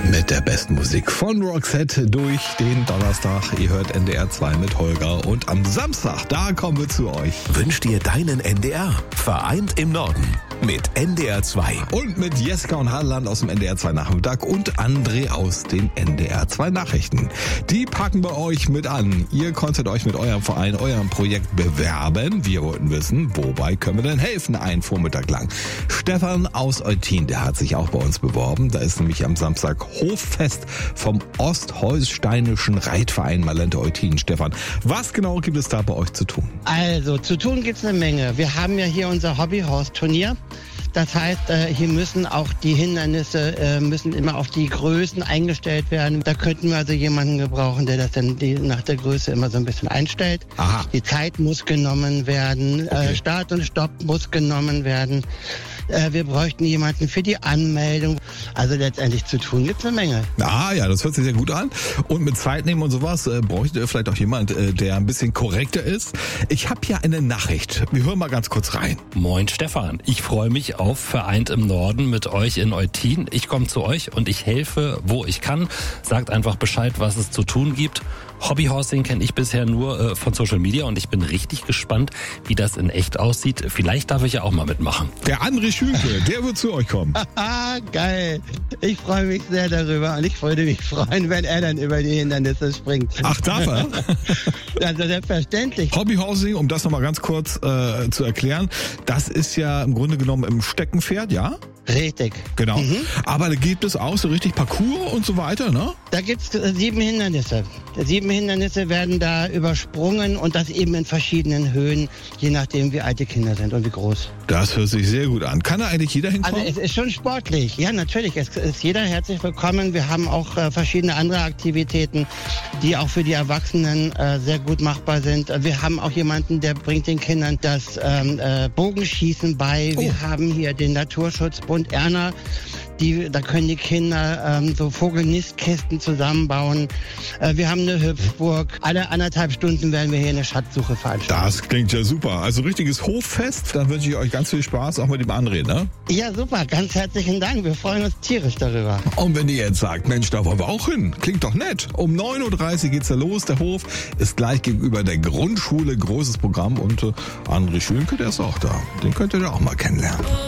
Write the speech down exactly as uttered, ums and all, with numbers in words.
Mit der besten Musik von Roxette durch den Donnerstag. Ihr hört N D R zwei mit Holger. Und am Samstag, da kommen wir zu euch. Wünscht dir deinen N D R. Vereint im Norden. Mit N D R zwei. Und mit Jessica und Hadeland aus dem N D R zwei Nachmittag und André aus den N D R zwei Nachrichten. Die packen wir euch mit an. Ihr konntet euch mit eurem Verein, eurem Projekt bewerben. Wir wollten wissen, wobei können wir denn helfen, einen Vormittag lang. Stefan aus Eutin, der hat sich auch bei uns beworben. Da ist nämlich am Samstag Hoffest vom Ostholsteinischen Reitverein Malente Eutin. Stefan, was genau gibt es da bei euch zu tun? Also, zu tun gibt's eine Menge. Wir haben ja hier unser Hobbyhorse-Turnier. Das heißt, hier müssen auch die Hindernisse müssen immer auf die Größen eingestellt werden. Da könnten wir also jemanden gebrauchen, der das dann die, nach der Größe immer so ein bisschen einstellt. Aha. Die Zeit muss genommen werden, okay. Start und Stopp muss genommen werden. Wir bräuchten jemanden für die Anmeldung. Also letztendlich zu tun gibt's eine Menge. Ah ja, das hört sich sehr gut an. Und mit Zeit nehmen und sowas äh, bräuchte vielleicht auch jemand, äh, der ein bisschen korrekter ist. Ich habe hier eine Nachricht. Wir hören mal ganz kurz rein. Moin Stefan, ich freue mich auf Vereint im Norden mit euch in Eutin. Ich komme zu euch und ich helfe, wo ich kann. Sagt einfach Bescheid, was es zu tun gibt. Hobbyhorsing kenne ich bisher nur äh, von Social Media und ich bin richtig gespannt, wie das in echt aussieht. Vielleicht darf ich ja auch mal mitmachen. Der André Schünke, der wird zu euch kommen. Haha, geil. Ich freue mich sehr darüber und ich würde mich freuen, wenn er dann über die Hindernisse springt. Ach, darf er? Also selbstverständlich. Hobbyhorsing, um das nochmal ganz kurz äh, zu erklären, das ist ja im Grunde genommen im Steckenpferd, ja? Richtig. Genau. Mhm. Aber da gibt es auch so richtig Parcours und so weiter, ne? Da gibt's äh, sieben Hindernisse. Sieben Hindernisse werden da übersprungen und das eben in verschiedenen Höhen, je nachdem wie alt die Kinder sind und wie groß. Das hört sich sehr gut an. Kann da eigentlich jeder hinkommen? Also es ist schon sportlich. Ja, natürlich. Es ist jeder herzlich willkommen. Wir haben auch äh, verschiedene andere Aktivitäten, die auch für die Erwachsenen äh, sehr gut machbar sind. Wir haben auch jemanden, der bringt den Kindern das ähm, äh, Bogenschießen bei. Oh. Wir haben hier den Naturschutzbund Erna. Die, da können die Kinder ähm, so Vogelnistkisten zusammenbauen. Äh, wir haben eine Hüpfburg. Alle anderthalb Stunden werden wir hier eine Schatzsuche veranstalten. Das klingt ja super. Also richtiges Hoffest. Dann wünsche ich euch ganz viel Spaß, auch mit dem André, ne? Ja, super. Ganz herzlichen Dank. Wir freuen uns tierisch darüber. Und wenn ihr jetzt sagt, Mensch, da wollen wir auch hin. Klingt doch nett. Um neun Uhr dreißig geht's da los. Der Hof ist gleich gegenüber der Grundschule. Großes Programm. Und äh, André Schünke, der ist auch da. Den könnt ihr auch mal kennenlernen.